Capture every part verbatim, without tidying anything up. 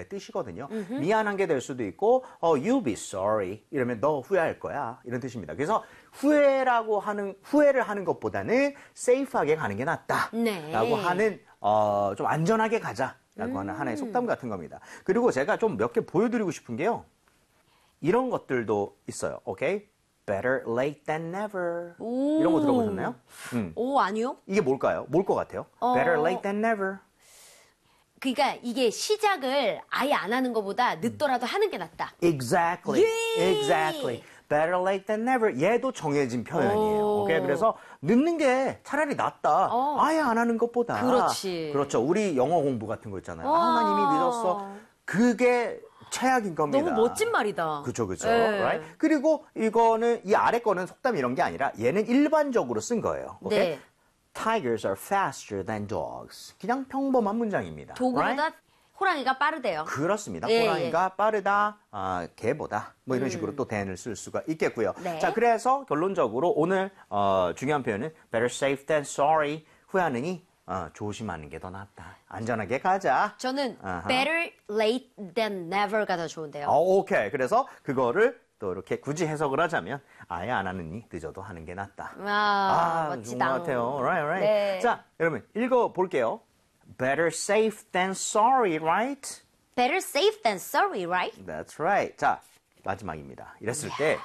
이렇게 뜻이거든요. 음흠. 미안한 게 될 수도 있고 어, you'll be sorry 이러면 너 후회할 거야 이런 뜻입니다. 그래서 후회라고 하는 후회를 하는 것보다는 safe하게 가는 게 낫다라고 네. 하는 어, 좀 안전하게 가자라고 음. 하는 하나의 속담 같은 겁니다. 그리고 제가 좀 몇 개 보여드리고 싶은 게요. 이런 것들도 있어요. 오케이? Better late than never. 오. 이런 거 들어보셨나요? 음. 오, 아니요. 이게 뭘까요? 뭘 것 같아요? 어... Better late than never. 그러니까 이게 시작을 아예 안 하는 것보다 늦더라도 하는 게 낫다. Exactly. 예. Exactly. Better late than never. 얘도 정해진 표현이에요. 오. 오케이? 그래서 늦는 게 차라리 낫다. 어. 아예 안 하는 것보다. 그렇지. 그렇죠. 우리 영어 공부 같은 거 있잖아요. 어. 아, 난 이미 늦었어. 그게 최악인 겁니다. 너무 멋진 말이다. 그렇죠, 그렇죠. 네. Right? 그리고 이거는 이 아래 거는 속담 이런 게 아니라 얘는 일반적으로 쓴 거예요. 오케이? 네. Tigers are faster than dogs. 그냥 평범한 문장입니다. 도구보다 right? 호랑이가 빠르대요. 그렇습니다. 예, 호랑이가 예. 빠르다, 아, 개보다 뭐 이런 식으로 또 than을 쓸 수가 있겠고요. 네. 자, 그래서 결론적으로 오늘 어, 중요한 표현은 better safe than sorry. 후회하느니 어, 조심하는 게 더 낫다. 안전하게 가자. 저는 아하. better late than never가 더 좋은데요. 어, 오케이. 그래서 그거를 또 이렇게 굳이 해석을 하자면 아예 안 하느니 늦어도 하는 게 낫다. 아, 아, 멋지다. 좋은 것 같아요. Right, right. 네. 자, 여러분 읽어볼게요. Better safe than sorry, right? Better safe than sorry, right? That's right. 자, 마지막입니다. 이랬을 때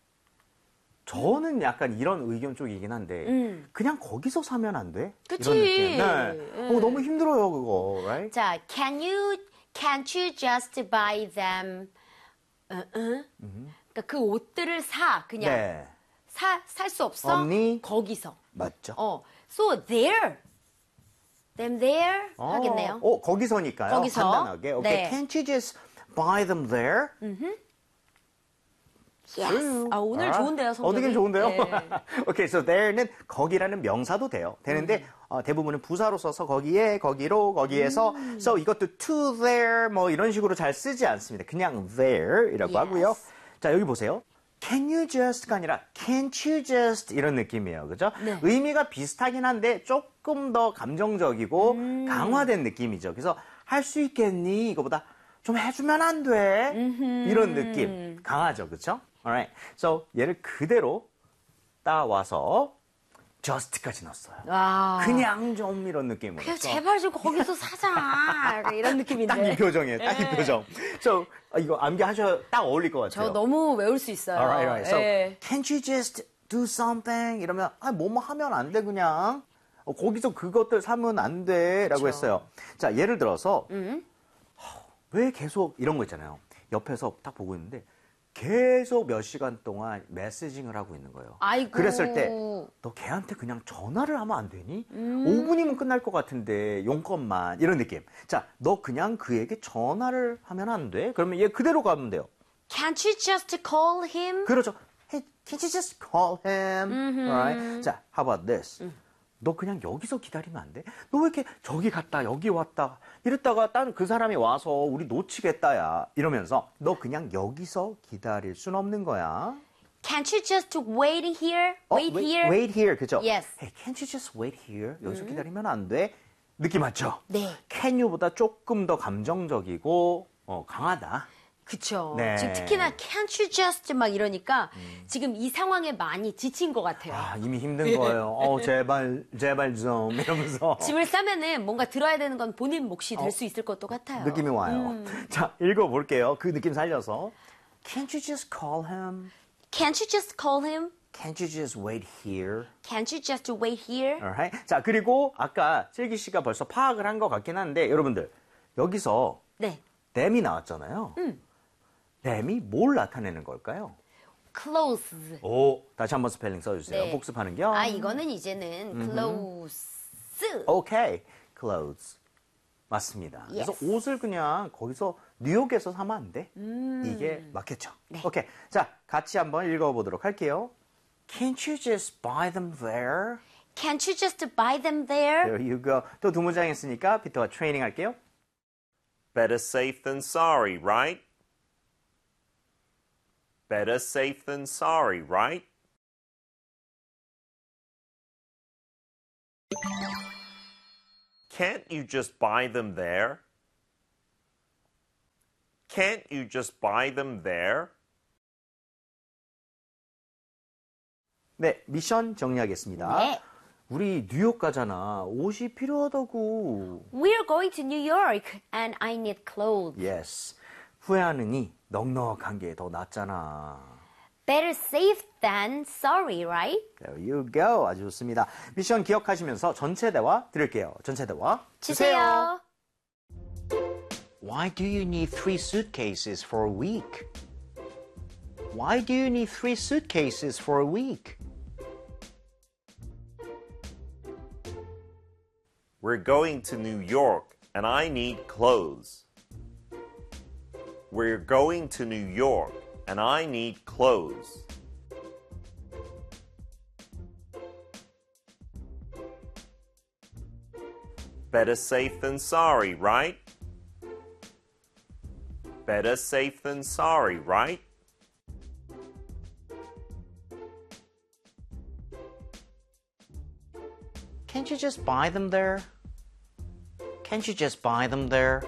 저는 약간 이런 의견 쪽이긴 한데 음. 그냥 거기서 사면 안 돼? 그치. 이런 느낌. 네. 음. 어, 너무 힘들어요, 그거. Right? 자, can you, can't you just buy them? 어, 어? 그러니까 그 옷들을 사, 그냥. 네. 사, 살 수 없어? 언니? 거기서. 맞죠? 어. So there. Them there? 어, 하겠네요. 어, 거기서니까요. 거기서. 간단하게. 오케이. 네. Can't you just buy them there? Yes. 아, 오늘 좋은데요, 성적이. 어, 느낌 좋은데요? 네. 오케이, so there는 거기라는 명사도 돼요. 되는데 음. 어, 대부분은 부사로 써서 거기에, 거기로, 거기에서 음. so 이것도 to there 뭐 이런 식으로 잘 쓰지 않습니다. 그냥 there이라고 Yes. 하고요. 자, 여기 보세요. Can you just가 아니라 can't you just 이런 느낌이에요. 그죠? 네. 의미가 비슷하긴 한데 조금 더 감정적이고 음. 강화된 느낌이죠. 그래서 할 수 있겠니? 이거보다 좀 해주면 안 돼? 이런 느낌. 강하죠. 그렇죠? Alright. So 얘를 그대로 따와서 just까지 넣었어요. 와. 그냥 좀 이런 느낌으로. 그냥 제발 좀 거기서 사자. 약간 이런 느낌인데. 딱 이 표정이에요. 딱 이 예. 표정. So 이거 암기하셔 딱 어울릴 것 같아요. 저 너무 외울 수 있어요. Alright, alright. So 예. can't you just do something? 이러면 아, 뭐뭐 하면 안 돼 그냥. 어, 거기서 그것들 사면 안 돼라고 그쵸. 했어요. 자, 예를 들어서 음. 왜 계속 이런 거 있잖아요. 옆에서 딱 보고 있는데 계속 몇 시간 동안 메시징을 하고 있는 거예요. 아이고. 그랬을 때 너 걔한테 그냥 전화를 하면 안 되니? 음. 오 분이면 끝날 것 같은데 용건만 이런 느낌. 자, 너 그냥 그에게 전화를 하면 안 돼? 그러면 얘 그대로 가면 돼요. Can't you just call him? 그렇죠. Hey, can't you just call him? 음흠. Alright. 자, how about this? 너 그냥 여기서 기다리면 안 돼? 너 왜 이렇게 저기 갔다 여기 왔다 이랬다가 딴 그 사람이 와서 우리 놓치겠다야 이러면서 너 그냥 여기서 기다릴 순 없는 거야. Can't you just wait here? 어, Wait wait, here? wait here. 그죠? Yes. Hey, can't you just wait here? 여기서 기다리면 안 돼? 느낌 맞죠? 네. Can you보다 조금 더 감정적이고 어, 강하다. 그쵸. 네. 지금 특히나 can't you just 막 이러니까 지금 이 상황에 많이 지친 것 같아요. 아, 이미 힘든 거예요. 어, 제발, 제발 좀 이러면서. 짐을 싸면은 뭔가 들어야 되는 건 본인 몫이 될 수 있을 것도 같아요. 느낌이 와요. 자, 읽어볼게요. 그 느낌 살려서. Can't you just call him? Can't you just call him? Can't you just wait here? Can't you just wait here? Alright. 자, 그리고 아까 슬기 씨가 벌써 파악을 한 것 같긴 한데, 여러분들, 여기서 네. them이 나왔잖아요. 음. them이 뭘 나타내는 걸까요? Close. 오, 다시 한번 스펠링 써주세요. 네. 복습하는 겸. 아, 이거는 이제는 close. 오케이. clothes. 맞습니다. 그래서 Yes. 옷을 그냥 거기서 뉴욕에서 사면 안 돼. 음. 이게 맞겠죠. 네. 오케이. 자, 같이 한번 읽어보도록 할게요. Can't you just buy them there? Can't you just buy them there? There you go. 또 두 문장 했으니까 비터가 트레이닝 할게요. Better safe than sorry, right? Better safe than sorry, right? Can't you just buy them there? Can't you just buy them there? 네, 미션 정리하겠습니다. 네. 우리 뉴욕 가잖아. 옷이 필요하다고. We're going to New York and I need clothes. Yes. 후회하느니 넉넉한 게 더 낫잖아. Better safe than sorry, right? There you go. 아주 좋습니다. 미션 기억하시면서 전체 대화 들을게요. 전체 대화 주세요. Why do you need three suitcases for a week? Why do you need three suitcases for a week? We're going to New York and I need clothes. We're going to New York and I need clothes. Better safe than sorry, right? Better safe than sorry, right? Can't you just buy them there? Can't you just buy them there?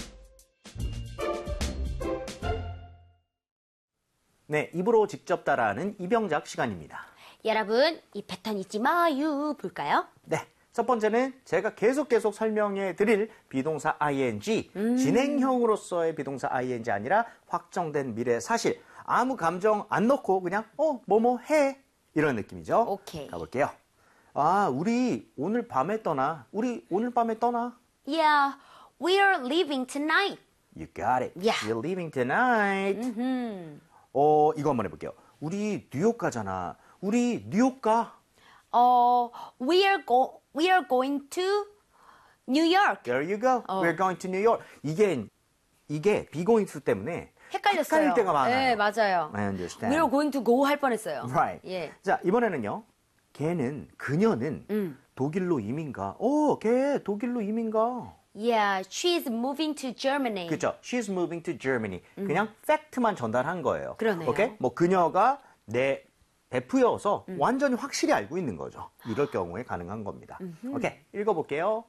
네, 입으로 직접 따라하는 이병작 시간입니다. 여러분, 이 패턴 잊지 마요. 볼까요? 네, 첫 번째는 제가 계속 계속 설명해 드릴 비동사 ing, 음. 진행형으로서의 비동사 ing 아니라 확정된 미래 사실. 아무 감정 안 넣고 그냥 어, 뭐뭐 해. 이런 느낌이죠. 오케이. 가볼게요. 아, 우리 오늘 밤에 떠나. 우리 오늘 밤에 떠나. Yeah, we're leaving tonight. You got it. Yeah. You're leaving tonight. 어, 이거 한번 해볼게요. 우리 뉴욕 가잖아. 우리 뉴욕 가. 어, we're go we're going to New York. There you go. 어. We're going to New York. 이게 이게 비고잉 투 때문에 헷갈렸어요. 헷갈릴 때가 많아요. 네, 맞아요. I understand. We're going to go 할 뻔했어요. Right. 예. 자, 이번에는요. 걔는 그녀는 음. 독일로 이민 가. 어, 걔 독일로 이민 가. Yeah, she's moving to Germany. 그죠? She's moving to Germany. 그냥 팩트만 전달한 거예요. 그러네요. 오케이? 뭐 그녀가 내 베프여서 완전히 확실히 알고 있는 거죠. 이럴 경우에 가능한 겁니다. 오케이, 읽어볼게요.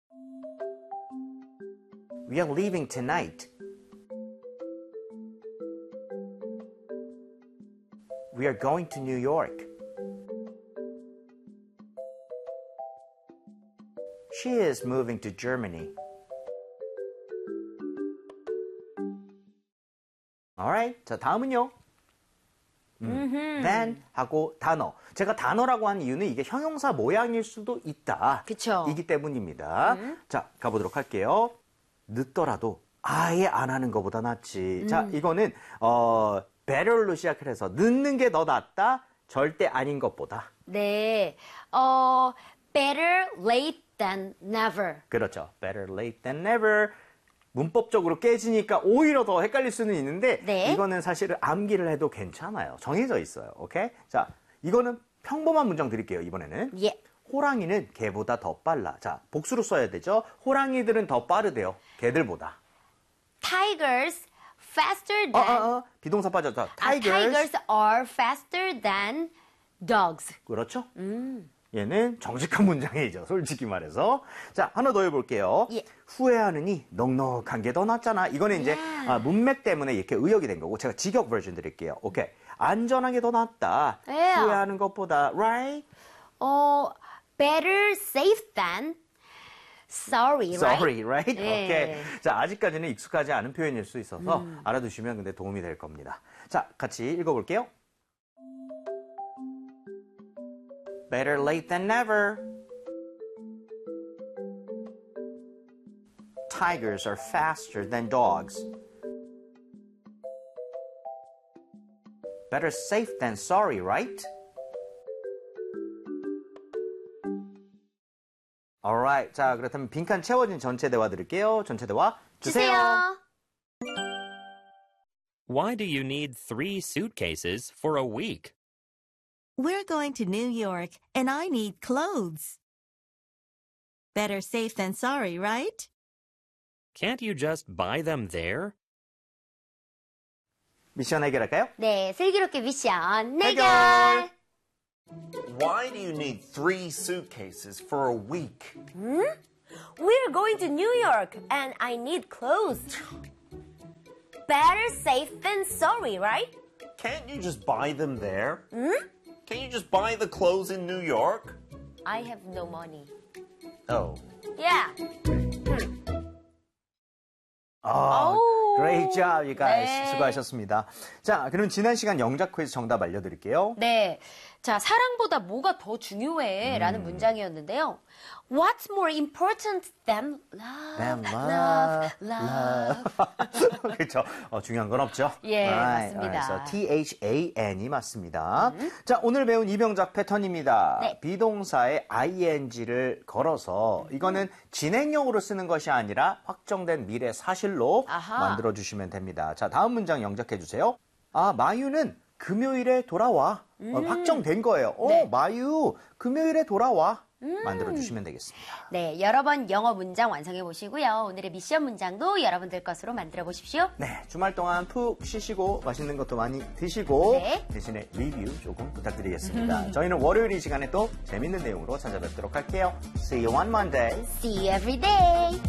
We are leaving tonight. We are going to New York. She is moving to Germany. Alright. 자, 다음은요. 음, then 하고 단어. 제가 단어라고 한 이유는 이게 형용사 모양일 수도 있다. 그쵸. 이기 때문입니다. 자, 가보도록 할게요. 늦더라도 아예 안 하는 것보다 낫지. 자, 이거는 어, better로 시작을 해서 늦는 게 더 낫다. 절대 아닌 것보다. 네. 어, better late than never. 그렇죠. Better late than never. 문법적으로 깨지니까 오히려 더 헷갈릴 수는 있는데 네. 이거는 사실은 암기를 해도 괜찮아요. 정해져 있어요. 오케이? 자, 이거는 평범한 문장 드릴게요. 이번에는. 예. 호랑이는 개보다 더 빨라. 자, 복수로 써야 되죠. 호랑이들은 더 빠르대요. 개들보다. Tigers faster 어, than 어, 어. 비동사 빠졌다. 아, Tigers. tigers are faster than dogs. 그렇죠? 얘는 정직한 문장이죠. 솔직히 말해서. 자, 하나 더 해볼게요. 예. 후회하느니 넉넉한 게 더 낫잖아. 이거는 이제 예. 아, 문맥 때문에 이렇게 의역이 된 거고 제가 직역 버전 드릴게요. 오케이. 안전한 게 더 낫다. 예. 후회하는 것보다, right? 어, better safe than sorry, right? Sorry, right? 예. 오케이. 자, 아직까지는 익숙하지 않은 표현일 수 있어서 알아두시면 근데 도움이 될 겁니다. 자, 같이 읽어볼게요. Better late than never. Tigers are faster than dogs. Better safe than sorry, right? Alright. 자, 그렇다면 빈칸 채워진 전체 대화 드릴게요. 전체 대화 주세요. 주세요. Why do you need three suitcases for a week? We're going to New York, and I need clothes. Better safe than sorry, right? Can't you just buy them there? 미션 해결할까요? 네, 슬기롭게 미션 해결. 해결. Why do you need three suitcases for a week? We're going to New York and I need clothes. better safe than sorry, right? Can't you just buy them there? Can't you just buy the clothes in New York? I have no money. Oh. Yeah. 아, 오. great job, you guys. 네. 수고하셨습니다. 자, 그럼 지난 시간 영작 퀴즈 정답 알려드릴게요. 네. 자, 사랑보다 뭐가 더 중요해? 라는 문장이었는데요. What's more important than love? Than love, love, love. 그렇죠. 어, 중요한 건 없죠. 예, Alright, 맞습니다. alright. So T H A N이 맞습니다. 자, 오늘 배운 이병작 패턴입니다. 네. 비동사에 ing를 걸어서 이거는 진행형으로 쓰는 것이 아니라 확정된 미래 사실로 아하. 만들어주시면 됩니다. 자, 다음 문장 영작해 주세요. 아, 마유는 금요일에 돌아와. 어, 확정된 거예요. 어, 네. 마유, 금요일에 돌아와. 만들어주시면 되겠습니다. 네, 여러 번 영어 문장 완성해 보시고요. 오늘의 미션 문장도 여러분들 것으로 만들어 보십시오. 네, 주말 동안 푹 쉬시고 맛있는 것도 많이 드시고 네. 대신에 리뷰 조금 부탁드리겠습니다. 저희는 월요일 이 시간에 또 재밌는 내용으로 찾아뵙도록 할게요. See you on Monday. See you every day.